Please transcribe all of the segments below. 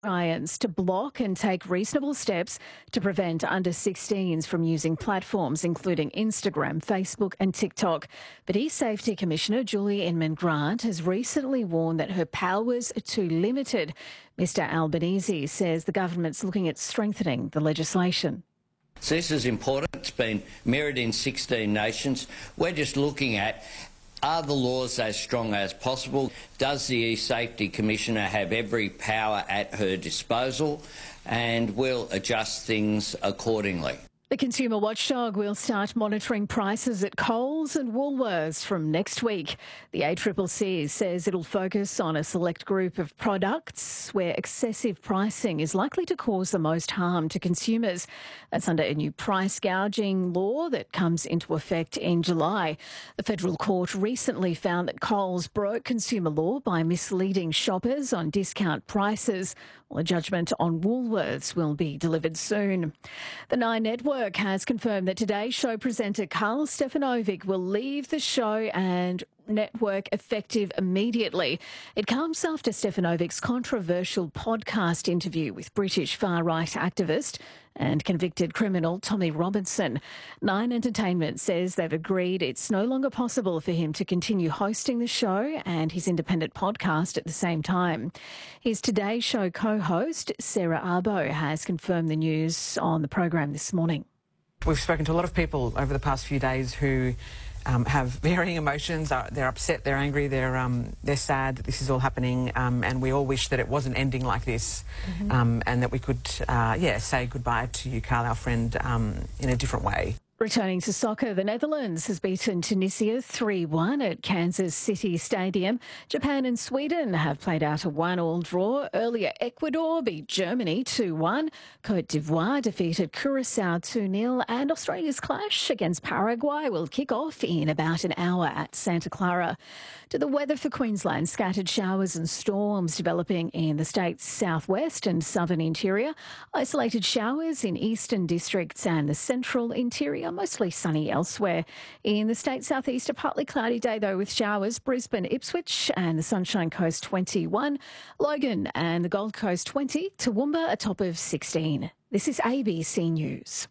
Science to block and take reasonable steps to prevent under 16s from using platforms including Instagram, Facebook and TikTok. But eSafety Commissioner Julie Inman-Grant has recently warned that her powers are too limited. Mr Albanese says the government's looking at strengthening the legislation. So this is important. It's been mirrored in 16 nations. We're just looking at, are the laws as strong as possible? Does the Safety Commissioner have every power at her disposal? And we'll adjust things accordingly. The Consumer Watchdog will start monitoring prices at Coles and Woolworths from next week. The ACCC says it'll focus on a select group of products where excessive pricing is likely to cause the most harm to consumers. That's under a new price gouging law that comes into effect in July. The Federal Court recently found that Coles broke consumer law by misleading shoppers on discount prices. Well, a judgment on Woolworths will be delivered soon. The Nine Network has confirmed that today's show presenter Karl Stefanovic will leave the show and network effective immediately. It comes after Stefanovic's controversial podcast interview with British far-right activist and convicted criminal Tommy Robinson. Nine Entertainment says they've agreed it's no longer possible for him to continue hosting the show and his independent podcast at the same time. His Today Show co-host Sarah Arbo has confirmed the news on the program this morning. We've spoken to a lot of people over the past few days who have varying emotions. They're upset, they're angry, they're sad that this is all happening, and we all wish that it wasn't ending like this, and that we could, say goodbye to you, Karl, our friend, in a different way. Returning to soccer, the Netherlands has beaten Tunisia 3-1 at Kansas City Stadium. Japan and Sweden have played out a 1-1 draw. Earlier, Ecuador beat Germany 2-1. Côte d'Ivoire defeated Curaçao 2-0. And Australia's clash against Paraguay will kick off in about an hour at Santa Clara. To the weather for Queensland, scattered showers and storms developing in the state's southwest and southern interior. Isolated showers in eastern districts and the central interior. Mostly sunny elsewhere. In the state's southeast, a partly cloudy day, though, with showers. Brisbane, Ipswich and the Sunshine Coast 21. Logan and the Gold Coast 20. Toowoomba a top of 16. This is ABC News.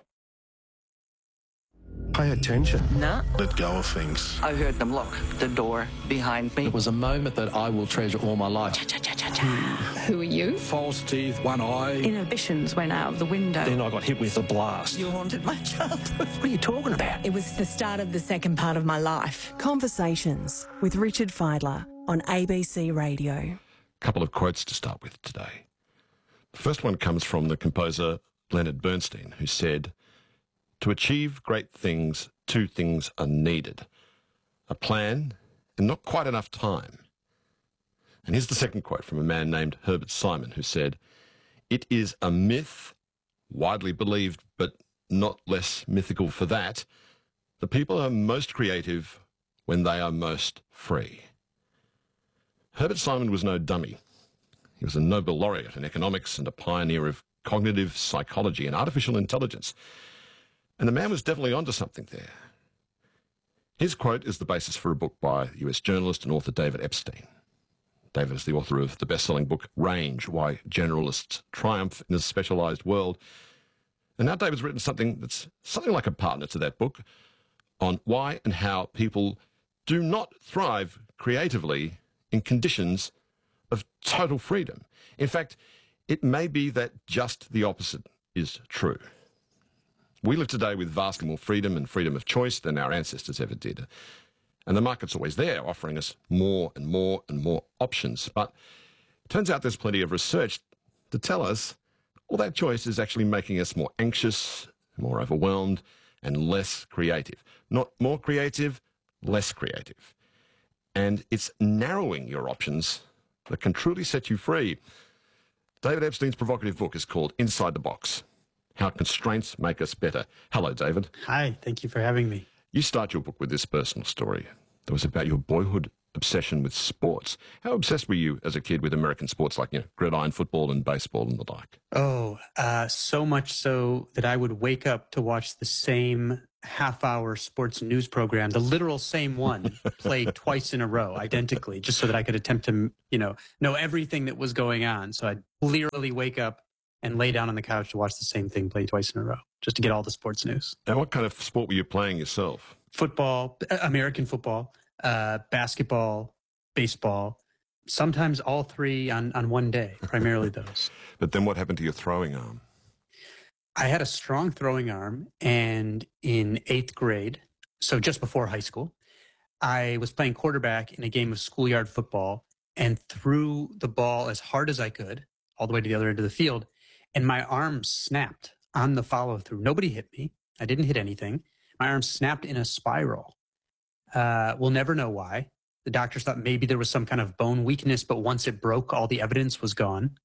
Pay attention. No. Let go of things. I heard them lock the door behind me. It was a moment that I will treasure all my life. Who are you? False teeth, one eye. Inhibitions went out of the window. Then I got hit with a blast. You haunted my childhood. What are you talking about? It was the start of the second part of my life. Conversations with Richard Fidler on ABC Radio. A couple of quotes to start with today. The first one comes from the composer Leonard Bernstein, who said, "To achieve great things, two things are needed: a plan and not quite enough time." And here's the second quote from a man named Herbert Simon, who said, "It is a myth, widely believed, but not less mythical for that. The people are most creative when they are most free." Herbert Simon was no dummy. He was a Nobel laureate in economics and a pioneer of cognitive psychology and artificial intelligence. And the man was definitely onto something there. His quote is the basis for a book by US journalist and author David Epstein. David is the author of the best-selling book Range, Why Generalists Triumph in a Specialised World. And now David's written something that's something like a partner to that book on why and how people do not thrive creatively in conditions of total freedom. In fact, it may be that just the opposite is true. We live today with vastly more freedom and freedom of choice than our ancestors ever did. And the market's always there, offering us more and more and more options. But it turns out there's plenty of research to tell us all that choice is actually making us more anxious, more overwhelmed, and less creative. Not more creative, less creative. And it's narrowing your options that can truly set you free. David Epstein's provocative book is called Inside the Box: How Constraints Make Us Better. Hello, David. Hi, thank you for having me. You start your book with this personal story that was about your boyhood obsession with sports. How obsessed were you as a kid with American sports like, gridiron football and baseball and the like? So much so that I would wake up to watch the same half-hour sports news program, the literal same one, played twice in a row, identically, just so that I could attempt to, know everything that was going on. So I'd literally wake up and lay down on the couch to watch the same thing play twice in a row, just to get all the sports news. And what kind of sport were you playing yourself? Football, American football, basketball, baseball, sometimes all three on one day, primarily those. But then what happened to your throwing arm? I had a strong throwing arm, and in 8th grade, so just before high school, I was playing quarterback in a game of schoolyard football and threw the ball as hard as I could all the way to the other end of the field, and my arm snapped on the follow-through. Nobody hit me. I didn't hit anything. My arm snapped in a spiral. We'll never know why. The doctors thought maybe there was some kind of bone weakness, but once it broke, all the evidence was gone.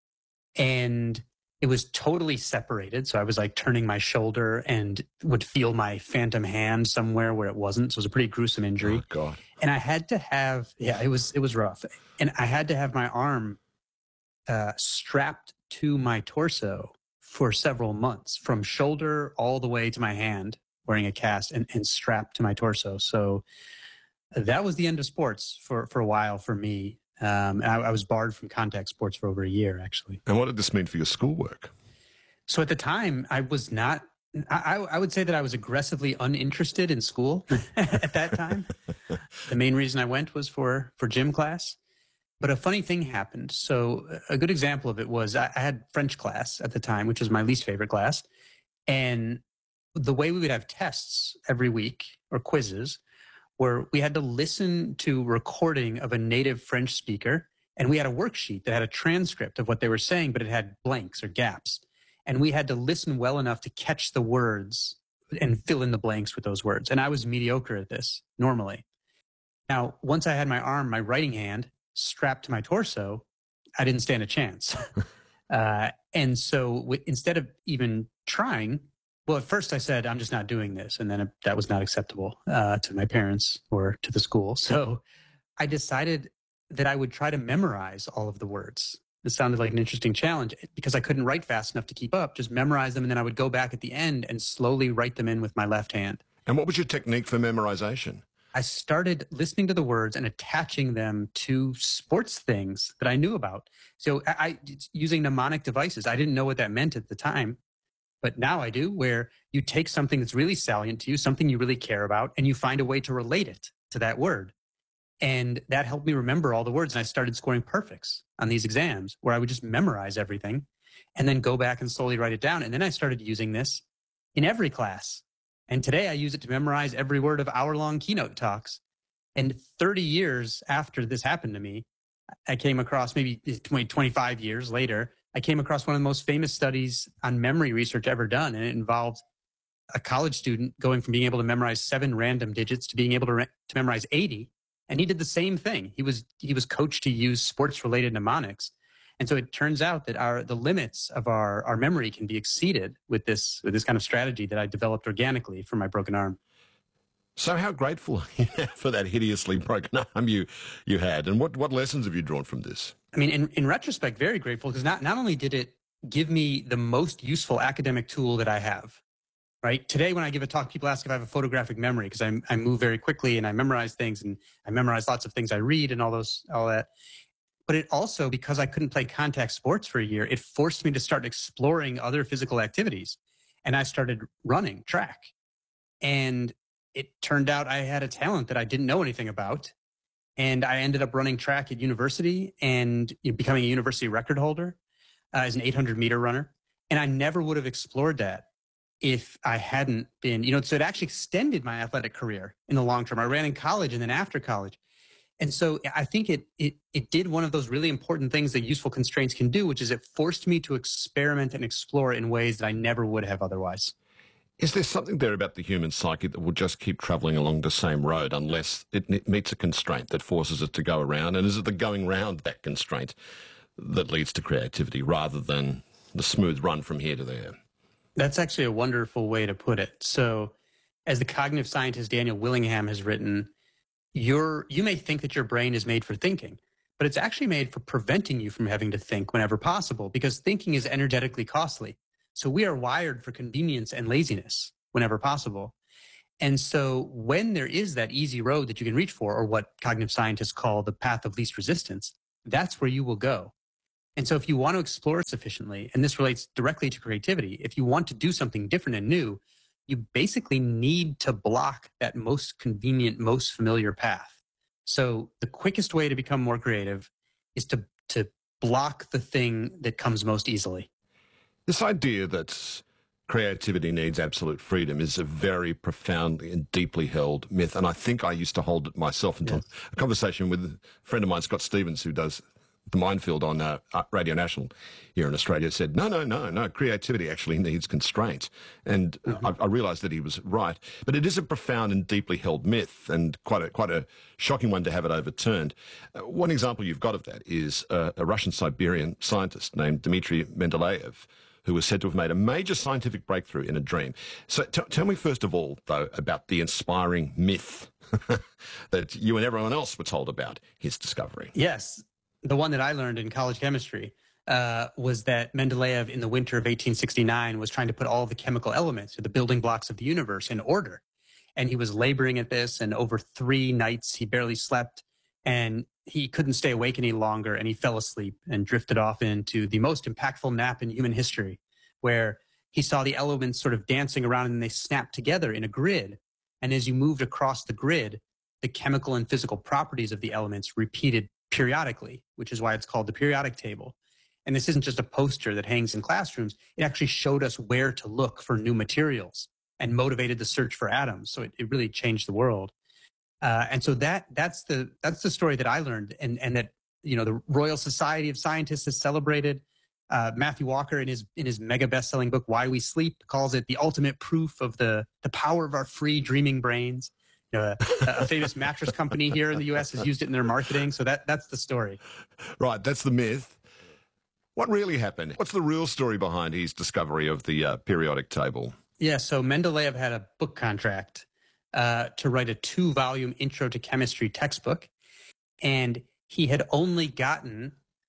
And it was totally separated. So I was like turning my shoulder and would feel my phantom hand somewhere where it wasn't. So it was a pretty gruesome injury. Oh, God. And I had to have, it was rough. And I had to have my arm strapped to my torso for several months, from shoulder all the way to my hand, wearing a cast and strapped to my torso. So that was the end of sports for a while for me. I was barred from contact sports for over a year, actually. And what did this mean for your schoolwork? So at the time, I was not, I would say that I was aggressively uninterested in school at that time. The main reason I went was for gym class. But a funny thing happened. So a good example of it was I had French class at the time, which was my least favorite class. And the way we would have tests every week, or quizzes, where we had to listen to recording of a native French speaker, and we had a worksheet that had a transcript of what they were saying, but it had blanks or gaps. And we had to listen well enough to catch the words and fill in the blanks with those words. And I was mediocre at this normally. Now, once I had my writing hand strapped to my torso, I didn't stand a chance. And so instead of even trying, well, at first I said, I'm just not doing this. And then that was not acceptable to my parents or to the school. So I decided that I would try to memorize all of the words. This sounded like an interesting challenge because I couldn't write fast enough to keep up, just memorize them. And then I would go back at the end and slowly write them in with my left hand. And what was your technique for memorization? I started listening to the words and attaching them to sports things that I knew about. So I using mnemonic devices. I didn't know what that meant at the time. But now I do, where you take something that's really salient to you, something you really care about, and you find a way to relate it to that word. And that helped me remember all the words. And I started scoring perfects on these exams where I would just memorize everything and then go back and slowly write it down. And then I started using this in every class. And today I use it to memorize every word of hour-long keynote talks. And 30 years after this happened to me, I came across, maybe 25 years later, I came across one of the most famous studies on memory research ever done, and it involved a college student going from being able to memorize 7 random digits to being able to memorize 80, and he did the same thing. He was coached to use sports-related mnemonics, and so it turns out that the limits of our memory can be exceeded with this kind of strategy that I developed organically for my broken arm. So how grateful are you for that hideously broken arm you had, and what lessons have you drawn from this? I mean, in retrospect, very grateful, because not only did it give me the most useful academic tool that I have, right? Today, when I give a talk, people ask if I have a photographic memory, because I move very quickly and I memorize things, and I memorize lots of things I read and all that. But it also, because I couldn't play contact sports for a year, it forced me to start exploring other physical activities. And I started running track. And it turned out I had a talent that I didn't know anything about. And I ended up running track at university and becoming a university record holder as an 800-meter runner. And I never would have explored that if I hadn't been, so it actually extended my athletic career in the long term. I ran in college and then after college. And so I think it did one of those really important things that useful constraints can do, which is it forced me to experiment and explore in ways that I never would have otherwise. Is there something there about the human psyche that will just keep travelling along the same road unless it meets a constraint that forces it to go around? And is it the going round that constraint that leads to creativity rather than the smooth run from here to there? That's actually a wonderful way to put it. So as the cognitive scientist Daniel Willingham has written, you may think that your brain is made for thinking, but it's actually made for preventing you from having to think whenever possible, because thinking is energetically costly. So we are wired for convenience and laziness whenever possible. And so when there is that easy road that you can reach for, or what cognitive scientists call the path of least resistance, that's where you will go. And so if you want to explore sufficiently, and this relates directly to creativity, if you want to do something different and new, you basically need to block that most convenient, most familiar path. So the quickest way to become more creative is to block the thing that comes most easily. This idea that creativity needs absolute freedom is a very profoundly and deeply held myth. And I think I used to hold it myself until a conversation with a friend of mine, Scott Stevens, who does the Minefield on Radio National here in Australia, said, no, creativity actually needs constraint. And I realised that he was right. But it is a profound and deeply held myth, and quite a shocking one to have it overturned. One example you've got of that is a Russian-Siberian scientist named Dmitry Mendeleev, who was said to have made a major scientific breakthrough in a dream. So tell me first of all, though, about the inspiring myth that you and everyone else were told about his discovery. Yes. The one that I learned in college chemistry was that Mendeleev in the winter of 1869 was trying to put all the chemical elements, or the building blocks of the universe, in order. And he was laboring at this, and over 3 nights he barely slept, and he couldn't stay awake any longer, and he fell asleep and drifted off into the most impactful nap in human history, where he saw the elements sort of dancing around and they snapped together in a grid. And as you moved across the grid, the chemical and physical properties of the elements repeated periodically, which is why it's called the periodic table. And this isn't just a poster that hangs in classrooms. It actually showed us where to look for new materials and motivated the search for atoms. So it really changed the world. And so that's the story that I learned, and that, you know, the Royal Society of Scientists has celebrated. Matthew Walker in his mega best-selling book Why We Sleep calls it the ultimate proof of the power of our free dreaming brains. A famous mattress company here in the U.S. has used it in their marketing. So that's the story. Right, that's the myth. What really happened? What's the real story behind his discovery of the periodic table? Yeah, so Mendeleev had a book contract to write a 2-volume Intro to Chemistry textbook, and he had only gotten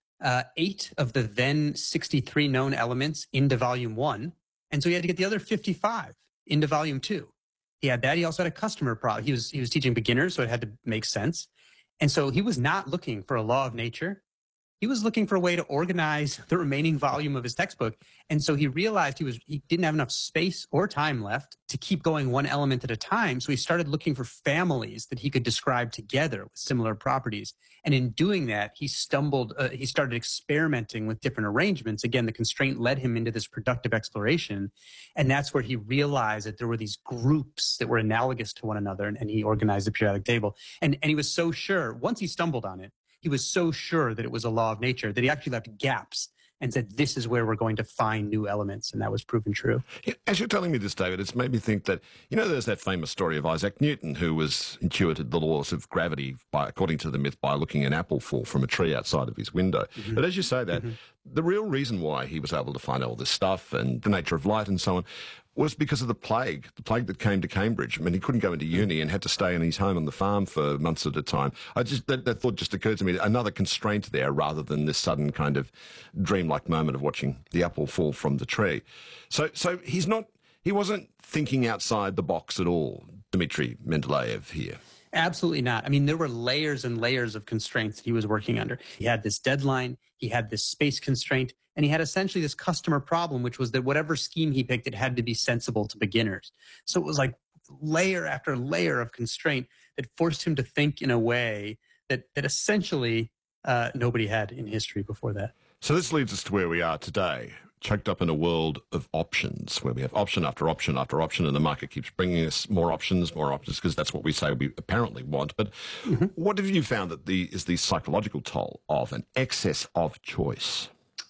8 of the then 63 known elements into Volume 1, and so he had to get the other 55 into Volume 2. He had that. He also had a customer problem. He was teaching beginners, so it had to make sense. And so he was not looking for a law of nature. He was looking for a way to organize the remaining volume of his textbook. And so he realized he didn't have enough space or time left to keep going one element at a time. So he started looking for families that he could describe together with similar properties. And in doing that, he started experimenting with different arrangements. Again, the constraint led him into this productive exploration. And that's where he realized that there were these groups that were analogous to one another. And he organized the periodic table. And he was so sure, once he stumbled on it, he was so sure that it was a law of nature that he actually left gaps and said, this is where we're going to find new elements. And that was proven true. Yeah, as you're telling me this, David, it's made me think that, you know, there's that famous story of Isaac Newton, who intuited the laws of gravity, according to the myth, by looking at an apple fall from a tree outside of his window. Mm-hmm. But as you say that, the real reason why he was able to find all this stuff and the nature of light and so on was because of the plague that came to Cambridge. I mean, he couldn't go into uni and had to stay in his home on the farm for months at a time. That thought just occurred to me, another constraint there rather than this sudden kind of dreamlike moment of watching the apple fall from the tree. So he wasn't thinking outside the box at all, Dmitry Mendeleev here. Absolutely not. I mean, there were layers and layers of constraints he was working under. He had this deadline, he had this space constraint, and he had essentially this customer problem, which was that whatever scheme he picked, it had to be sensible to beginners. So it was like layer after layer of constraint that forced him to think in a way that essentially nobody had in history before that. So this leads us to where we are today, choked up in a world of options, where we have option after option after option, and the market keeps bringing us more options, because that's what we say we apparently want. But what have you found that is the psychological toll of an excess of choice?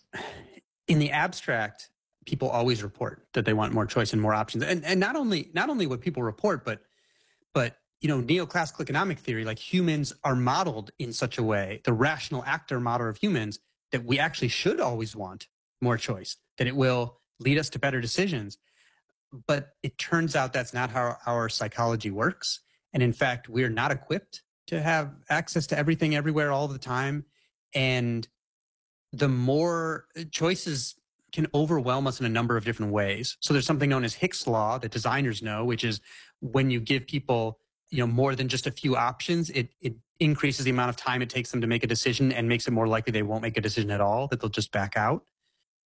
In the abstract, people always report that they want more choice and more options. And not only what people report, but you know, neoclassical economic theory, like humans are modeled in such a way, the rational actor model of humans, that we actually should always want more choice, that it will lead us to better decisions. But it turns out that's not how our psychology works. And in fact, we're not equipped to have access to everything everywhere all the time. And the more choices can overwhelm us in a number of different ways. So there's something known as Hicks' law that designers know, which is when you give people, more than just a few options, it increases the amount of time it takes them to make a decision and makes it more likely they won't make a decision at all, that they'll just back out.